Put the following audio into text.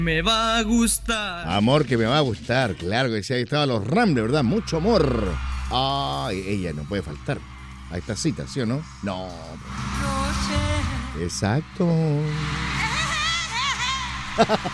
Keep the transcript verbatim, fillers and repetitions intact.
Me va a gustar. Amor que me va a gustar, claro que sí, ahí estaban los Ramblers, ¿verdad? Mucho amor. Ay, ella no puede faltar a esta cita, ¿sí o no? No. Exacto.